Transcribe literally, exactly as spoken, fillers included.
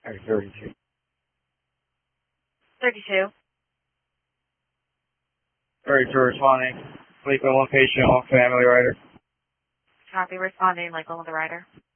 thirty-two. thirty-two. thirty-two responding. Sleeping one patient, one family rider. Copy, responding, Lakeland with the rider.